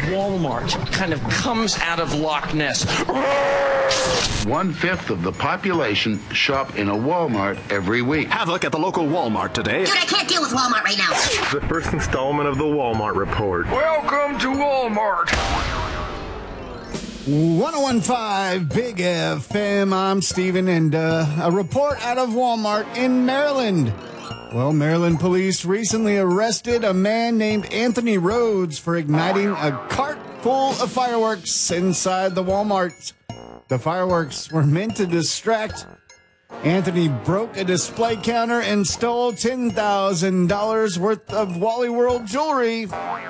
Walmart kind of comes out of Loch Ness. 1/5 of the population shop in a Walmart every week. Have a look at the local Walmart today. Dude, I can't deal with Walmart right now. The first installment of the Walmart Report. Welcome to Walmart. 1015 Big FM. I'm Steven, and a report out of Walmart in Maryland. Well, Maryland police recently arrested a man named Anthony Rhodes for igniting a cart full of fireworks inside the Walmart. The fireworks were meant to distract. Anthony broke a display counter and stole $10,000 worth of Wally World jewelry.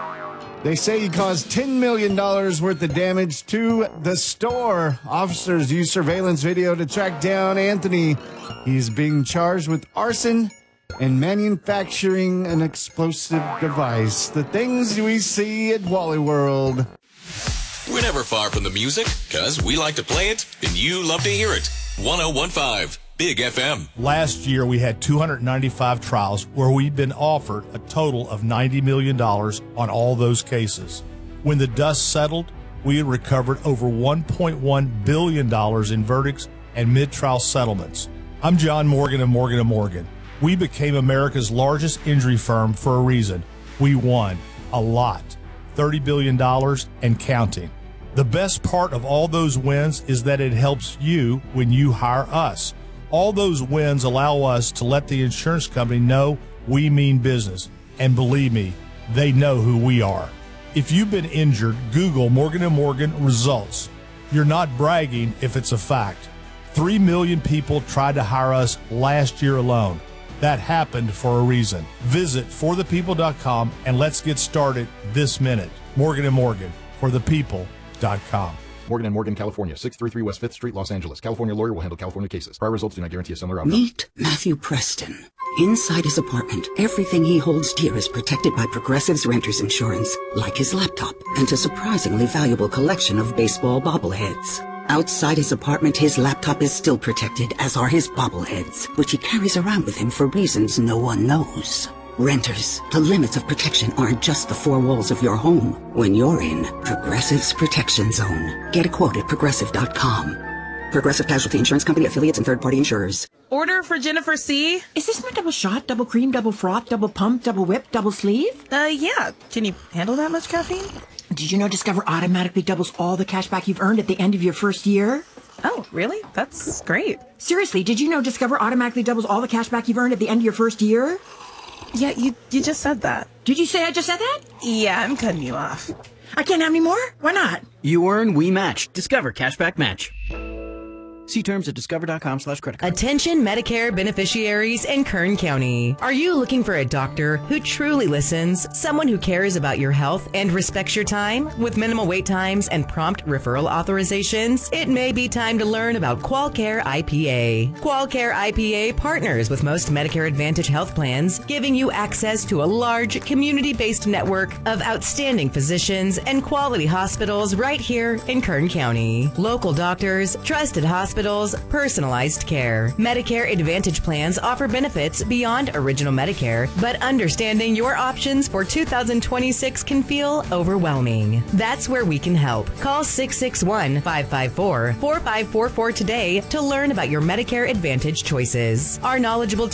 They say he caused $10 million worth of damage to the store. Officers used surveillance video to track down Anthony. He's being charged with arson and manufacturing an explosive device. The things we see at Wally World. We're never far from the music, because we like to play it, and you love to hear it. 1015 Big FM. Last year, we had 295 trials where we'd been offered a total of $90 million on all those cases. When the dust settled, we had recovered over $1.1 billion in verdicts and mid-trial settlements. I'm John Morgan of Morgan & Morgan. We became America's largest injury firm for a reason. We won a lot, $30 billion and counting. The best part of all those wins is that it helps you when you hire us. All those wins allow us to let the insurance company know we mean business. And believe me, they know who we are. If you've been injured, Google Morgan & Morgan results. You're not bragging if it's a fact. 3 million people tried to hire us last year alone. That happened for a reason. Visit forthepeople.com and let's get started this minute. Morgan & Morgan, forthepeople.com. Morgan & Morgan, California, 633 West 5th Street, Los Angeles. California lawyer will handle California cases. Prior results do not guarantee a similar outcome. Meet Matthew Preston. Inside his apartment, everything he holds dear is protected by Progressive's Renter's Insurance, like his laptop and a surprisingly valuable collection of baseball bobbleheads. Outside his apartment, his laptop is still protected, as are his bobbleheads, which he carries around with him for reasons no one knows. Renters, the limits of protection aren't just the four walls of your home. When you're in Progressive's Protection Zone, get a quote at Progressive.com. Progressive Casualty Insurance Company, affiliates, and third-party insurers. Order for Jennifer C. Is this my double shot, double cream, double froth, double pump, double whip, double sleeve? Yeah. Can you handle that much caffeine? Did you know Discover automatically doubles all the cash back you've earned at the end of your first year? Oh, really? That's great. Seriously, did you know Discover automatically doubles all the cash back you've earned at the end of your first year? Yeah, you just said that. Did you say I just said that? Yeah, I'm cutting you off. I can't have any more? Why not? You earn, we match. Discover Cashback Match. See terms at discover.com/credit card. Attention Medicare beneficiaries in Kern County. Are you looking for a doctor who truly listens, someone who cares about your health and respects your time? With minimal wait times and prompt referral authorizations, it may be time to learn about QualCare IPA. QualCare IPA partners with most Medicare Advantage health plans, giving you access to a large community-based network of outstanding physicians and quality hospitals right here in Kern County. Local doctors, trusted hospitals, personalized care. Medicare Advantage plans offer benefits beyond original Medicare, but understanding your options for 2026 can feel overwhelming. That's where we can help. Call 661-554-4544 today to learn about your Medicare Advantage choices. Our knowledgeable